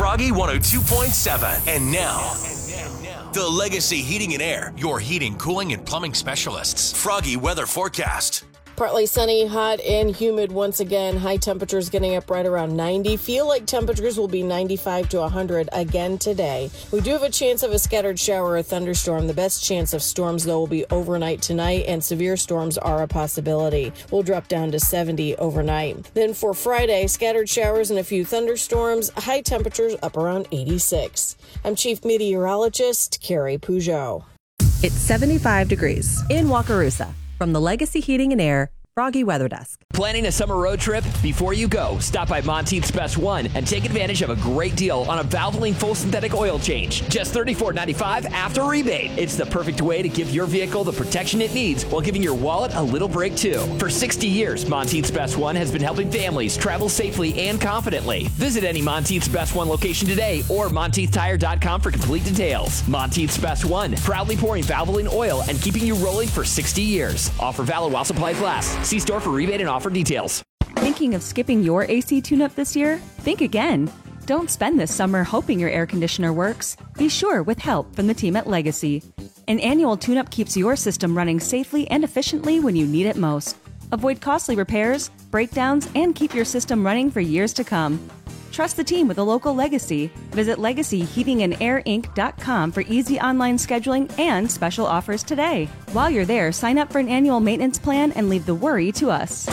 Froggy 102.7. And now, the Legacy Heating and Air, your heating, cooling, and plumbing specialists. Froggy weather forecast. Partly sunny, hot, and humid once again. High temperatures getting up right around 90. Feel like temperatures will be 95 to 100 again today. We do have a chance of a scattered shower or thunderstorm. The best chance of storms, though, will be overnight tonight, and severe storms are a possibility. We'll drop down to 70 overnight. Then for Friday, scattered showers and a few thunderstorms. High temperatures up around 86. I'm Chief Meteorologist Carrie Peugeot. It's 75 degrees in Wakarusa. From the Legacy Heating and Air Froggy Weather Desk. Planning a summer road trip? Before you go, stop by Monteith's Best One and take advantage of a great deal on a Valvoline full synthetic oil change. Just $34.95 after rebate. It's the perfect way to give your vehicle the protection it needs while giving your wallet a little break too. For 60 years, Monteith's Best One has been helping families travel safely and confidently. Visit any Monteith's Best One location today or MonteithTire.com for complete details. Monteith's Best One, proudly pouring Valvoline oil and keeping you rolling for 60 years. Offer valid while supplies last. See store for rebate and offer details. Thinking of skipping your AC tune-up this year? Think again. Don't spend this summer hoping your air conditioner works. Be sure with help from the team at Legacy. An annual tune-up keeps your system running safely and efficiently when you need it most. Avoid costly repairs, breakdowns, and keep your system running for years to come. Trust the team with a local Legacy. Visit LegacyHeatingandAirInc.com for easy online scheduling and special offers today. While you're there, sign up for an annual maintenance plan and leave the worry to us.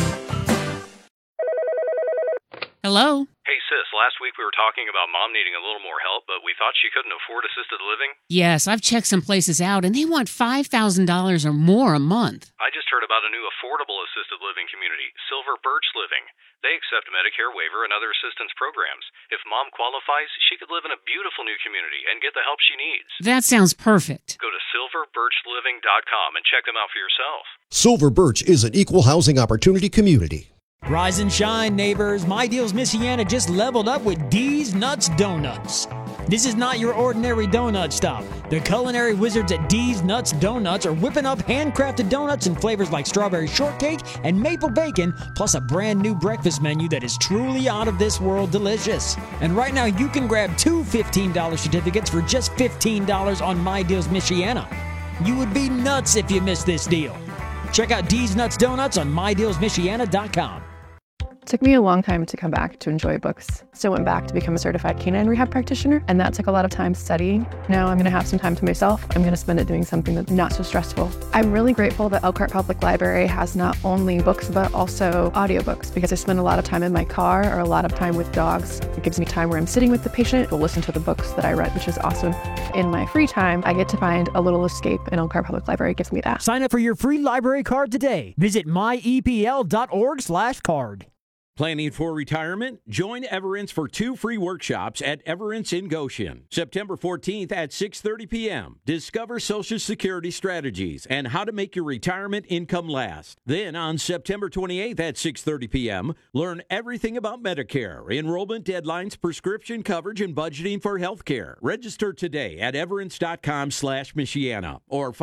Hello? Hey, sis, last week we were talking about Mom needing a little more help, but we thought she couldn't afford assisted living. Yes, I've checked some places out, and they want $5,000 or more a month. I just heard about a new affordable assisted living community, Silver Birch Living. They accept Medicare waiver and other assistance programs. If Mom qualifies, she could live in a beautiful new community and get the help she needs. That sounds perfect. Go to silverbirchliving.com and check them out for yourself. Silver Birch is an equal housing opportunity community. Rise and shine, neighbors. My Deals Michiana just leveled up with D's Nuts Donuts. This is not your ordinary donut stop. The culinary wizards at D's Nuts Donuts are whipping up handcrafted donuts in flavors like strawberry shortcake and maple bacon, plus a brand new breakfast menu that is truly out of this world delicious. And right now you can grab two $15 certificates for just $15 on My Deals Michiana. You would be nuts if you missed this deal. Check out D's Nuts Donuts on MyDealsMichiana.com. It took me a long time to come back to enjoy books. So I went back to become a certified canine rehab practitioner, and that took a lot of time studying. Now I'm going to have some time to myself. I'm going to spend it doing something that's not so stressful. I'm really grateful that Elkhart Public Library has not only books, but also audiobooks, because I spend a lot of time in my car or a lot of time with dogs. It gives me time where I'm sitting with the patient to listen to the books that I read, which is awesome. In my free time, I get to find a little escape, and Elkhart Public Library gives me that. Sign up for your free library card today. Visit myepl.org/card. Planning for retirement? Join Everence for 2 free workshops at Everence in Goshen. September 14th at 6:30 p.m. Discover Social Security strategies and how to make your retirement income last. Then on September 28th at 6:30 p.m., learn everything about Medicare, enrollment deadlines, prescription coverage, and budgeting for health care. Register today at everence.com/Michiana or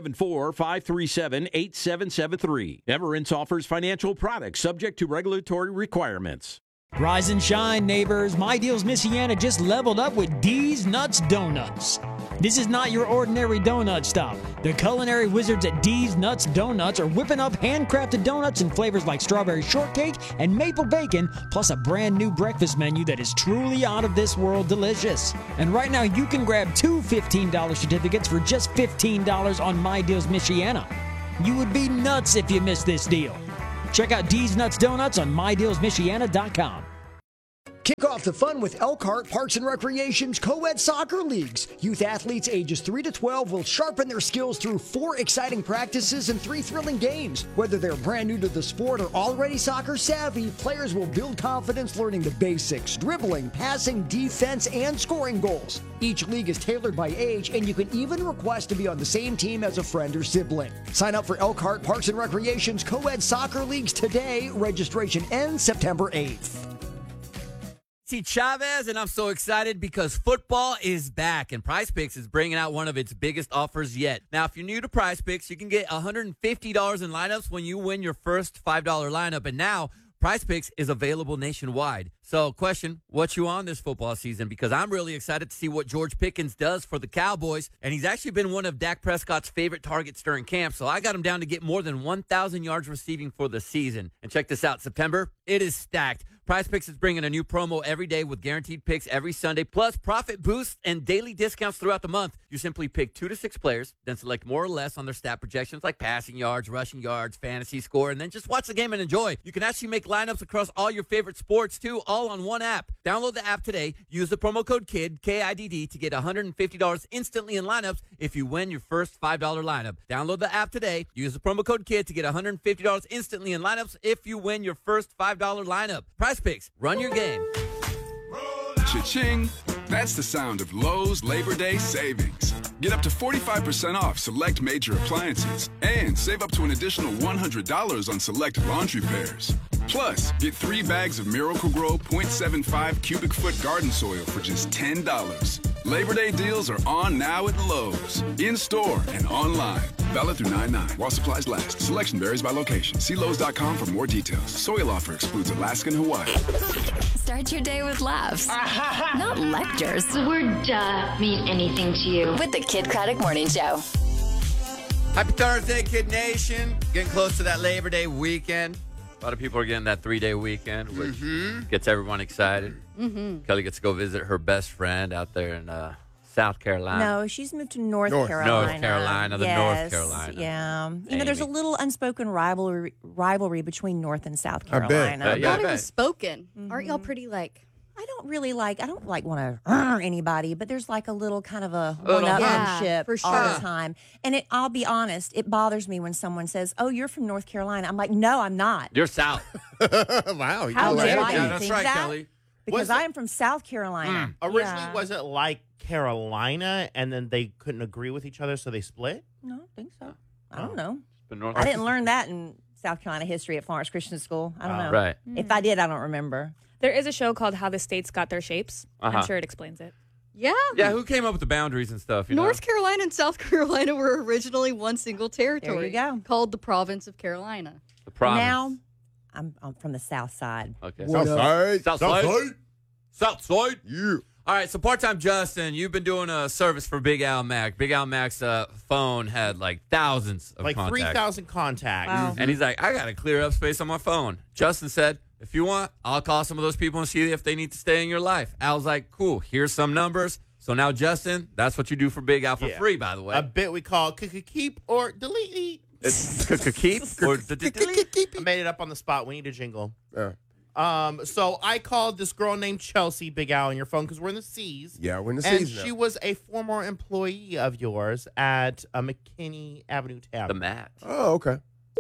574-537-8773. Everence offers financial products subject to regulatory requirements. Rise and shine, neighbors. My Deals Michiana just leveled up with D's Nuts Donuts. This is not your ordinary donut stop. The culinary wizards at D's Nuts Donuts are whipping up handcrafted donuts in flavors like strawberry shortcake and maple bacon, plus a brand new breakfast menu that is truly out of this world delicious. And right now you can grab two $15 certificates for just $15 on My Deals Michiana. You would be nuts if you missed this deal. Check out D's Nuts Donuts on MyDealsMichiana.com. Kick off the fun with Elkhart Parks and Recreation's co-ed soccer leagues. Youth athletes ages 3 to 12 will sharpen their skills through 4 exciting practices and 3 thrilling games. Whether they're brand new to the sport or already soccer savvy, players will build confidence learning the basics, dribbling, passing, defense, and scoring goals. Each league is tailored by age, and you can even request to be on the same team as a friend or sibling. Sign up for Elkhart Parks and Recreation's co-ed soccer leagues today. Registration ends September 8th. Chavez, and I'm so excited because football is back, and Prize Picks is bringing out one of its biggest offers yet. Now, if you're new to Prize Picks, you can get $150 in lineups when you win your first $5 lineup, and now Prize Picks is available nationwide. So, question, what you on this football season? Because I'm really excited to see what George Pickens does for the Cowboys. And he's actually been one of Dak Prescott's favorite targets during camp. So I got him down to get more than 1,000 yards receiving for the season. And check this out, September, it is stacked. Prize Picks is bringing a new promo every day with guaranteed picks every Sunday, plus profit boosts and daily discounts throughout the month. You simply pick 2 to 6 players, then select more or less on their stat projections like passing yards, rushing yards, fantasy score, and then just watch the game and enjoy. You can actually make lineups across all your favorite sports, too, all on one app. Download the app today. Use the promo code KID, K-I-D-D, to get $150 instantly in lineups if you win your first $5 lineup. Download the app today. Use the promo code KID to get $150 instantly in lineups if you win your first $5 lineup. Prize Picks. Run your game. Cha-ching. That's the sound of Lowe's Labor Day savings. Get up to 45% off select major appliances and save up to an additional $100 on select laundry pairs. Plus, get 3 bags of Miracle-Gro 0.75 cubic foot garden soil for just $10. Labor Day deals are on now at Lowe's. In-store and online. Valid through 9/9 while supplies last. Selection varies by location. See Lowe's.com for more details. Soil offer excludes Alaska and Hawaii. Start your day with laughs, not lectures. The word duh mean anything to you. With the Kid Craddock Morning Show. Happy Thursday, Kid Nation. Getting close to that Labor Day weekend. A lot of people are getting that 3-day weekend, which gets everyone excited. Kelly gets to go visit her best friend out there in South Carolina. No, she's moved to North Carolina. North Carolina, North Carolina. Yeah. You know, there's a little unspoken rivalry between North and South Carolina. I thought it was spoken. Aren't y'all pretty I don't want to anybody, but there's like a little kind of a one-upmanship for sure. all the time. And I'll be honest, it bothers me when someone says, "Oh, you're from North Carolina." I'm like, "No, I'm not." You're South. Wow. How dare you that's think right, that? Kelly. Because I am from South Carolina. Originally, was it like Carolina, and then they couldn't agree with each other, so they split? No, I think so. I don't know. North I didn't learn that in South Carolina history at Florence Christian School. I don't know. Right. If I did, I don't remember. There is a show called How the States Got Their Shapes. I'm sure it explains it. Yeah. Yeah, who came up with the boundaries and stuff? You North Carolina and South Carolina were originally one single territory. There you go. Called the Province of Carolina. The province. Now, I'm from the South Side. Okay. South side. South side. South side. Yeah. All right, so part-time Justin, you've been doing a service for Big Al Mac. Big Al Mac's phone had thousands of like contacts. 3,000 contacts. Wow. And he's like, I got to clear up space on my phone. Justin said, if you want, I'll call some of those people and see if they need to stay in your life. Al's like, cool, here's some numbers. So now, Justin, that's what you do for Big Al for free, by the way. A bit we call keep or delete. It's keep or delete. I made it up on the spot. We need a jingle. So I called this girl named Chelsea, Big Al, on your phone because we're in the C's. Yeah, we're in the and C's now. she was a former employee of yours at McKinney Avenue Tavern. The Mat. Oh, okay.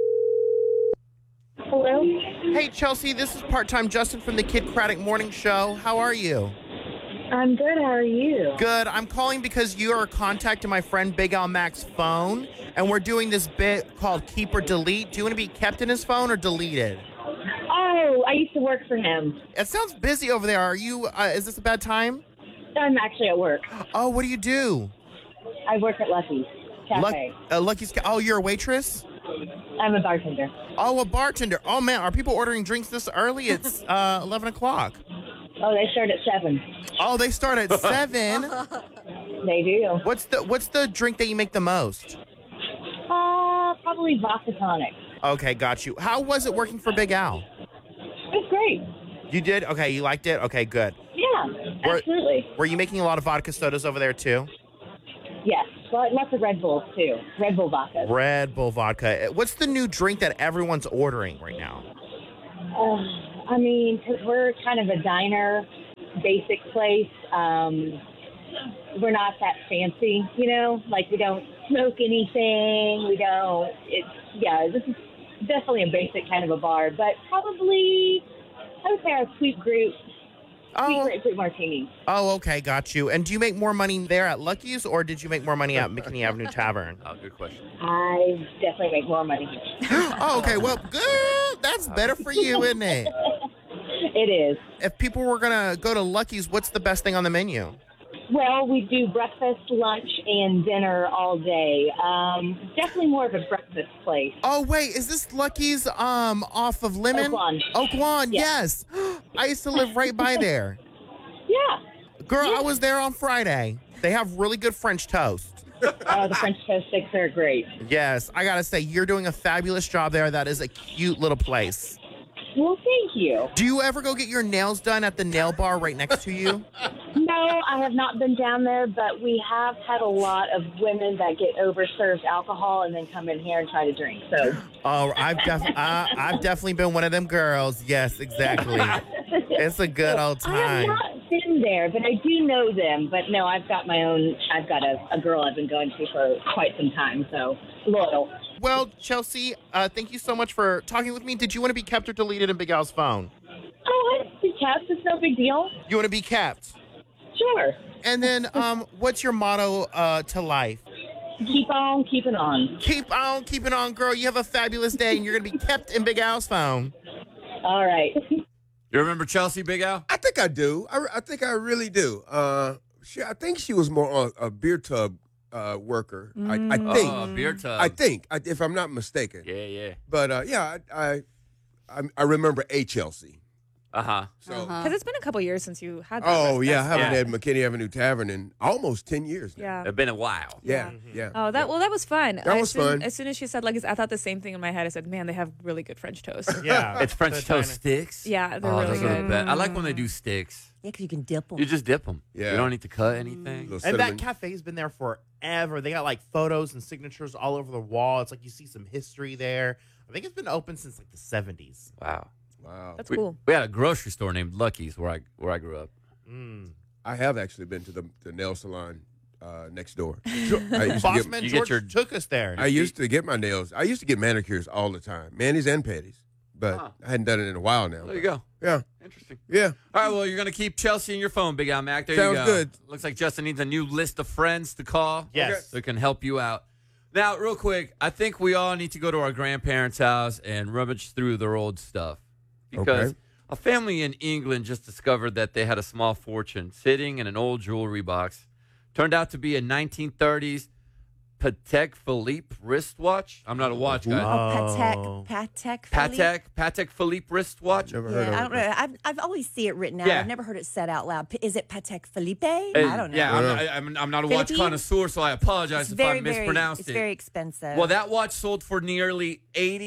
Hello? Hey, Chelsea, this is part-time Justin from the Kid Craddock Morning Show. How are you? I'm good. How are you? Good. I'm calling because you are contacting my friend Big Al Mac's phone, and we're doing this bit called Keep or Delete. Do you want to be kept in his phone or deleted? Oh, I used to work for him. It sounds busy over there. Are you? Is this a bad time? I'm actually at work. Oh, what do you do? I work at Lucky's Cafe. Lucky's. Oh, you're a waitress? I'm a bartender. Oh, a bartender. Oh, man. Are people ordering drinks this early? It's 11 o'clock. Oh, they start at 7. Oh, they start at 7? They do. What's the drink that you make the most? Probably vodka tonic. Okay, got you. How was it working for Big Al? It was great. You did? Okay, you liked it? Okay, good. Yeah, absolutely. Were you making a lot of vodka sodas over there, too? Yes. Well, lots of Red Bulls, too. Red Bull vodka. Red Bull vodka. What's the new drink that everyone's ordering right now? I mean, because we're kind of a diner, basic place. We're not that fancy, you know? Like, we don't smoke anything. We don't... this is definitely a basic kind of a bar. But probably, I would say our sweet grapefruit martini. Oh, okay, got you. And do you make more money there at Lucky's, or did you make more money at McKinney Avenue Tavern? Oh, good question. I definitely make more money here. Oh, okay, well, good. That's better for you, isn't it? It is. If people were going to go to Lucky's, what's the best thing on the menu? Well, we do breakfast, lunch, and dinner all day. Definitely more of a breakfast place. Oh, wait, is this Lucky's off of Lemon? Oak Lawn. Yes. I used to live right by there. Yeah. Girl, I was there on Friday. They have really good French toast. Oh, the French toast sticks are great. Yes, I got to say, you're doing a fabulous job there. That is a cute little place. Well, thank you. Do you ever go get your nails done at the nail bar right next to you? No, I have not been down there, but we have had a lot of women that get overserved alcohol and then come in here and try to drink. So, Oh, I've definitely been one of them girls. Yes, exactly. It's a good old I have time. not been there, but I do know them. But no, I've got my own. I've got a girl I've been going to for quite some time. So loyal. Well, Chelsea, thank you so much for talking with me. Did you want to be kept or deleted in Big Al's phone? Oh, I'd be kept. It's no big deal. You want to be kept? Sure. And then, what's your motto to life? Keep on keeping on. Keep on keeping on, girl. You have a fabulous day, and you're going to be kept in Big Al's phone. All right. You remember Chelsea, Big Al? I think I do. I think I really do. I think she was more on a beer tub worker. I think. Oh, beer tub. I think, if I'm not mistaken. Yeah. But I remember a Chelsea. Uh-huh. So. Because it's been a couple years since you had that. Oh, yeah. I breakfast. haven't had McKinney Avenue Tavern in almost 10 years now. Yeah. It's been a while. Yeah. Oh, that was fun. That was fun. As soon as she said Lucky's, I thought the same thing in my head. I said, man, they have really good French toast. Yeah. It's French toast sticks? Yeah, they're Oh, really those are the good. best. I like when they do sticks. Yeah, because you can dip them. You just dip them. Yeah. You don't need to cut anything. And that cafe's been there forever. They got like photos and signatures all over the wall. It's like you see some history there. I think it's been open since like the 70s. Wow. That's cool. We had a grocery store named Lucky's where I grew up. I have actually been to the nail salon next door. Bossman George took us there. I used to get my nails. I used to get manicures all the time, manis and pedis. But I hadn't done it in a while now. There you go. Yeah. Interesting. Yeah. All right, well, you're going to keep Chelsea in your phone, Big Al Mac. There Sounds you go. good. Looks like Justin needs a new list of friends to call. Yes. So it can help you out. Now, real quick, I think we all need to go to our grandparents' house and rummage through their old stuff. Because a family in England just discovered that they had a small fortune sitting in an old jewelry box. Turned out to be a 1930s Patek Philippe wristwatch. I'm not a watch guy. Patek Philippe wristwatch. Never heard of I don't know. I've always see it written out. Yeah. I've never heard it said out loud. Is it Patek Philippe? I don't know. Yeah, I'm not a watch Philippine? connoisseur, so I apologize if I mispronounced it's it. very expensive. Well, that watch sold for nearly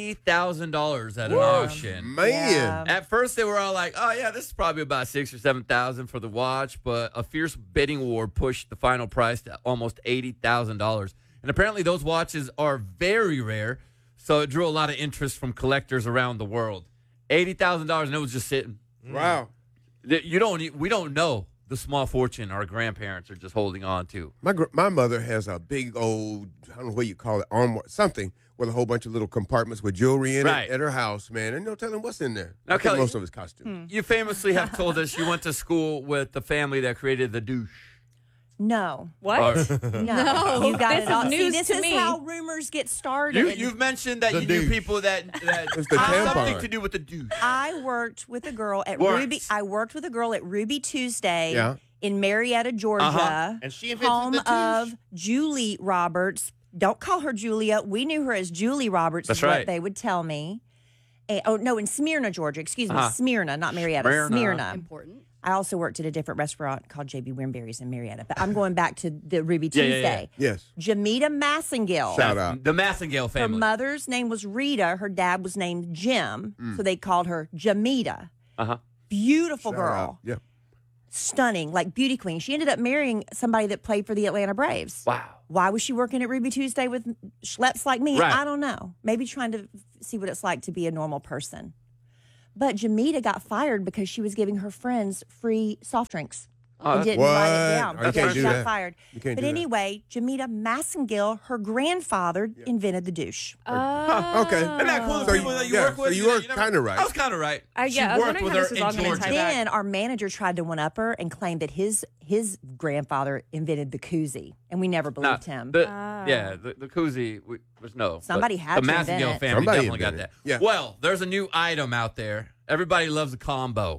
$80,000 at an auction. Man. Yeah. At first, they were all like, "Oh yeah, this is probably about $6,000 or $7,000 for the watch," but a fierce bidding war pushed the final price to almost $80,000. And apparently, those watches are very rare, so it drew a lot of interest from collectors around the world. $80,000, and it was just sitting. Wow. We don't know the small fortune our grandparents are just holding on to. My mother has a big old, I don't know what you call it, armoire, something with a whole bunch of little compartments with jewelry in it at her house, man. And no telling what's in there. Now, I think Kelly, most of it's costume. You famously have told us you went to school with the family that created the douche. No. What? No. You got This it all. is news this to is me. how rumors get started. You've mentioned that The you knew douche. people that It's the have something tampon. to do with the douche. I worked with a girl at Worked. Ruby. I worked with a girl at Ruby Tuesday Yeah. in Marietta, Georgia, Uh-huh. And she invented home the douche. of Julie Roberts. Don't call her Julia. We knew her as Julie Roberts. That's is what right. they would tell me. In Smyrna, Georgia. Excuse me, Uh-huh. Smyrna, not Marietta. Smyrna. Smyrna. Important. I also worked at a different restaurant called JB Wimberry's in Marietta. But I'm going back to the Ruby Yeah, yeah, Tuesday. Yes. Jamita Massengill. Shout out. The Massengale Her family. mother's name was Rita. Her dad was named Jim. So they called her Jamita. Uh-huh. Beautiful Shout girl. out. Yeah. Stunning, like beauty queen. She ended up marrying somebody that played for the Atlanta Braves. Wow. Why was she working at Ruby Tuesday with schleps like me? Right. I don't know. Maybe trying to see what it's like to be a normal person. But Jamita got fired because she was giving her friends free soft drinks. Oh, And that's- didn't write it What? down. Oh, you can't she do got that. fired. You can't But do that. anyway, Jamita Massengill, her grandfather, invented the douche. Huh, okay. Isn't that cool? The So people you- that you yeah, work with. so you were never- kinda right. I was kind of right. Yeah, She I was worked wondering with how her this was in all gonna Georgia. tie back. Then our manager tried to one up her and claimed that his grandfather invented the koozie, and we never Nah, believed him. the koozie, there's no. Somebody but had the to Massengale invent it. family Somebody definitely got invented that. it. Yeah. Well, there's a new item out there. Everybody loves a combo.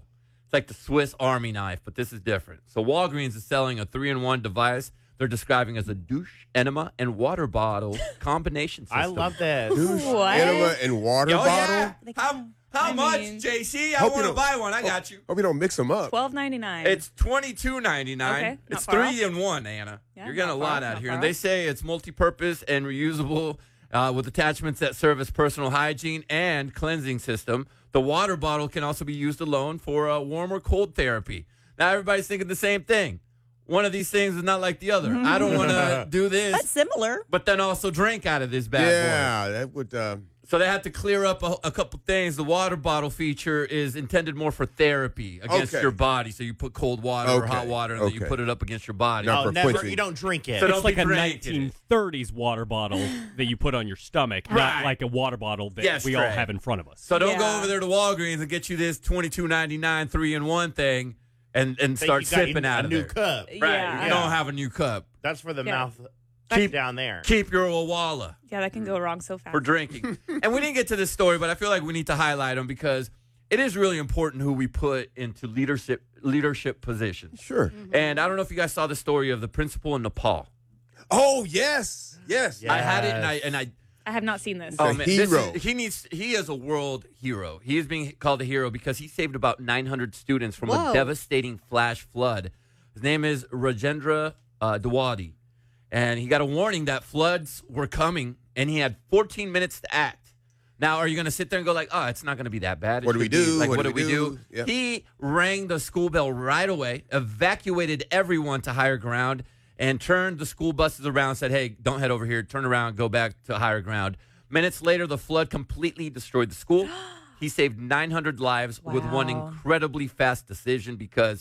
It's like the Swiss Army knife, but this is different. So Walgreens is selling a 3-in-1 device they're describing as a douche, enema, and water bottle combination system. I love this. Douche, enema, and water bottle? Yeah. How much, JC? I want to buy one. I got you. Hope you don't mix them up. $12.99. It's $22.99. Okay, it's not far 3-in-1, Anna. Yeah, You're getting a not far, lot out not here. far And they say it's multi-purpose and reusable with attachments that serve as personal hygiene and cleansing system. The water bottle can also be used alone for warm or cold therapy. Now, everybody's thinking the same thing. One of these things is not like the other. I don't want to do this. That's similar. But then also drink out of this bad boy. Yeah, that would... So they have to clear up a couple things. The water bottle feature is intended more for therapy against your body. So you put cold water or hot water and then you put it up against your body. You don't drink it. So It's don't like be a drinking 1930s water bottle that you put on your stomach, not like a water bottle that we all Trey. have in front of us. So don't go over there to Walgreens and get you this $22.99 3-in-1 thing and start sipping out of a new there. cup. Right. Yeah. You don't have a new cup. That's for the Yeah. mouth. Keep down there. Keep your Owala Yeah, that can go wrong so fast. for drinking. And we didn't get to this story, but I feel like we need to highlight them because it is really important who we put into leadership positions. Sure. And I don't know if you guys saw the story of the principal in Nepal. Oh, yes. Yes. I had it, and I I have not seen this. Oh man, hero. He is a world hero. He is being called a hero because he saved about 900 students from Whoa. a devastating flash flood. His name is Rajendra Dawadi, and he got a warning that floods were coming, and he had 14 minutes to act. Now, are you going to sit there and go like, "Oh, it's not going to be that bad"? What do we do? Like, What what do do we we do? do? Yep. He rang the school bell right away, evacuated everyone to higher ground, and turned the school buses around. Said, "Hey, don't head over here. Turn around. Go back to higher ground." Minutes later, the flood completely destroyed the school. He saved 900 lives with one incredibly fast decision because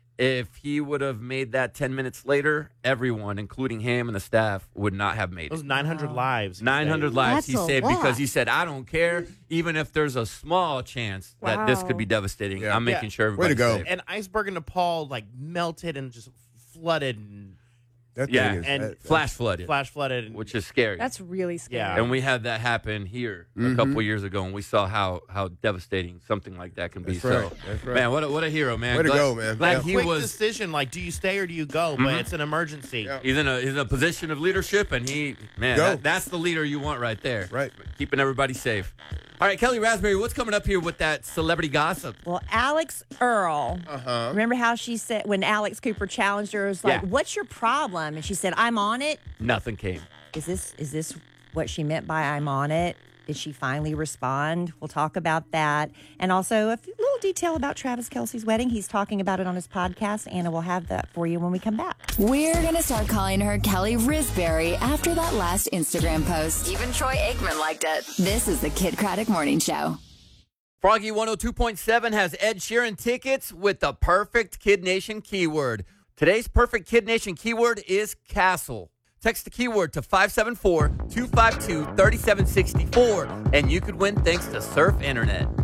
if he would have made that 10 minutes later, everyone, including him and the staff, would not have made it. Those 900 lives. 900 lives he That's a saved lot. because he said, I don't care, even if there's a small chance that this could be devastating. Yeah. I'm making sure Way to everybody's go. safe. An iceberg in Nepal like melted and just flooded. And That Yeah, thing is, and Flash flooded, flash flooded. which is scary. That's really scary. Yeah. And we had that happen here a couple years ago, and we saw how devastating something like that can be. That's right. So, That's right. man, what a hero, man! Way to Glad- go, man. Glad Yeah. he Quick was. decision, like, do you stay or do you go? But it's an emergency. Yeah. He's in a position of leadership, and Go. that's the leader you want right there. Right. Keeping everybody safe. All right, Kelly Raspberry, what's coming up here with that celebrity gossip? Well, Alex Earl. Uh-huh. Remember how she said when Alex Cooper challenged her, it was like, Yeah. "What's your problem?" And she said, "I'm on it." Nothing came. Is this what she meant by "I'm on it"? Did she finally respond? We'll talk about that. And also a little detail about Travis Kelce's wedding. He's talking about it on his podcast. Anna will have that for you when we come back. We're going to start calling her Kelly Risberry after that last Instagram post. Even Troy Aikman liked it. This is the Kid Craddock Morning Show. Froggy 102.7 has Ed Sheeran tickets with the perfect Kid Nation keyword. Today's perfect Kid Nation keyword is castle. Text the keyword to 574-252-3764, and you could win thanks to Surf Internet.